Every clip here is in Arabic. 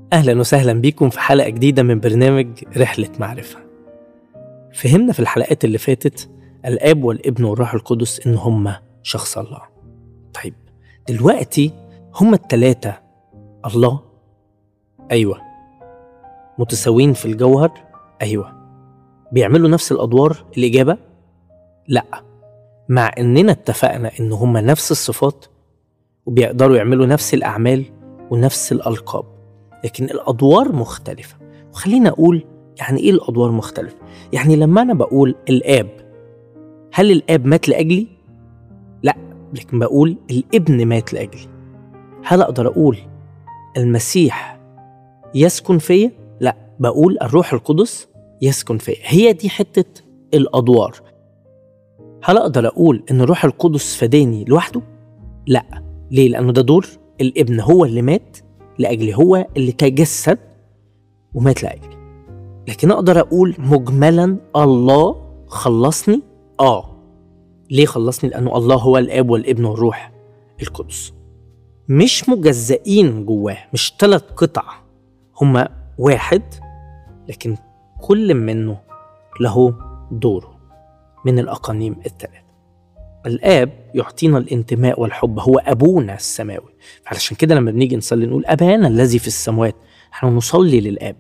أهلا وسهلا بيكم في حلقة جديدة من برنامج رحلة معرفة. فهمنا في الحلقات اللي فاتت الآب والابن والروح القدس إن هما شخص الله. طيب دلوقتي هما التلاتة الله؟ أيوة. متساويين في الجوهر؟ أيوة. بيعملوا نفس الأدوار؟ الإجابة لأ، مع إننا اتفقنا إن هما نفس الصفات وبيقدروا يعملوا نفس الأعمال ونفس الألقاب، لكن الأدوار مختلفة. وخلينا أقول يعني إيه الأدوار مختلفة؟ يعني لما أنا بقول الآب، هل الآب مات لأجلي؟ لا، لكن بقول الابن مات لأجلي. هل أقدر أقول المسيح يسكن فيا؟ لا، بقول الروح القدس يسكن فيا. هي دي حتة الأدوار. هل أقدر أقول إن الروح القدس فداني لوحده؟ لا. ليه؟ لأنه ده دور الابن، هو اللي مات لأجلي، هو اللي تجسد ومات لأجلي. لكن أقدر أقول مجملا الله خلصني؟ ليه خلصني؟ لأنه الله هو الآب والابن والروح القدس، مش مجزئين جواه، مش 3 قطع، هما واحد، لكن كل منه له دوره من الأقانيم الثلاثة. الآب يعطينا الانتماء والحب، هو أبونا السماوي. فعلشان كده لما بنيجي نصلي نقول أبانا الذي في السماوات، احنا نصلي للآب.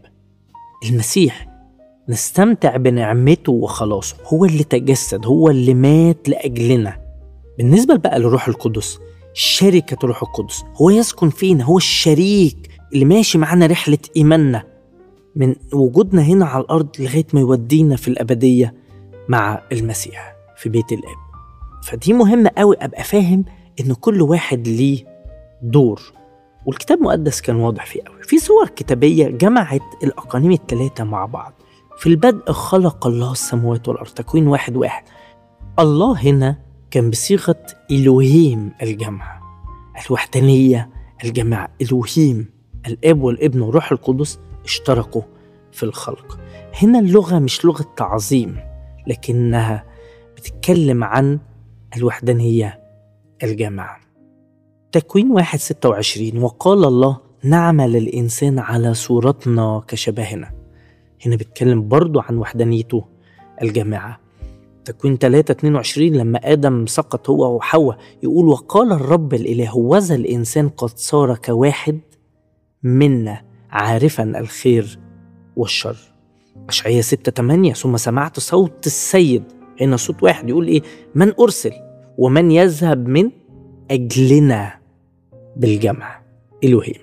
المسيح نستمتع بنعمته وخلاصه، هو اللي تجسد، هو اللي مات لأجلنا. بالنسبة بقى للروح القدس، شركة الروح القدس، هو يسكن فينا، هو الشريك اللي ماشي معنا رحلة إيماننا من وجودنا هنا على الأرض لغاية ما يودينا في الأبدية مع المسيح في بيت الآب. فدي مهمة قوي أبقى فاهم إن كل واحد ليه دور، والكتاب المقدس كان واضح فيه قوي. في صور كتابية جمعت الأقانيم الثلاثة مع بعض. في البدء خلق الله السماوات والأرض، تكوين 1:1. الله هنا كان بصيغة إلوهيم، الجمع، الوحدانية، الجماعة. إلوهيم، الآب والابن والروح القدس اشتركوا في الخلق. هنا اللغة مش لغة تعظيم، لكنها بتتكلم عن الوحدانية، الجماعة. تكوين 1:26 وقال الله نعمل الإنسان على صورتنا كشبهنا. هنا بيتكلم برضو عن وحدانيته، الجماعة. تكوين 3:22 لما آدم سقط هو وحواء يقول وقال الرب الإله هوذا الإنسان قد صار كواحد منا عارفا الخير والشر. أشعياء 6:8 ثم سمعت صوت السيد، هنا صوت واحد يقول إيه؟ من أرسل ومن يذهب من أجلنا، بالجمع إلهيم.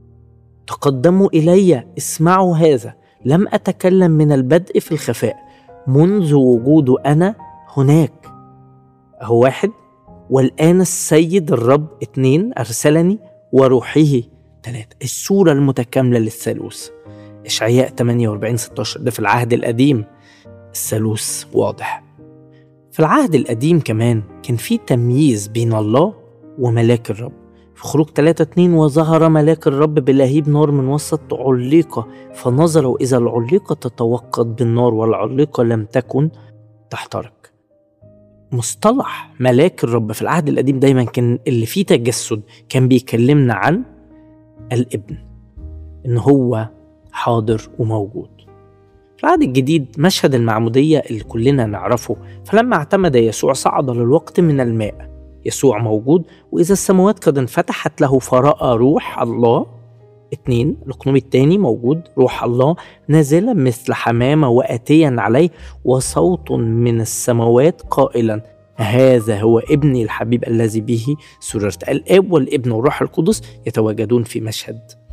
تقدموا إلي اسمعوا هذا، لم أتكلم من البدء في الخفاء، منذ وجود أنا هناك. أهو 1، والآن السيد الرب 2 أرسلني وروحه 3. الصورة المتكاملة للثالوث. إشعياء 48:16 ده في العهد القديم، الثالوث واضح. في العهد القديم كمان كان في تمييز بين الله وملاك الرب. في خروج 3:2 وظهر ملاك الرب بلهيب نار من وسط عليقة فنظروا إذا العليقة تتوقد بالنار والعليقة لم تكن تحترق. مصطلح ملاك الرب في العهد القديم دايما كان اللي فيه تجسد، كان بيكلمنا عن الابن، إن هو حاضر وموجود. في العهد الجديد مشهد المعمودية اللي كلنا نعرفه، فلما اعتمد يسوع صعد للوقت من الماء. يسوع موجود، وإذا السماوات قد انفتحت له فرأى روح الله. 2 الأقنوم الثاني موجود، روح الله نازلا مثل حمامة وآتيا عليه وصوت من السماوات قائلا هذا هو ابني الحبيب الذي به سررت. الآب والابن والروح القدس يتواجدون في مشهد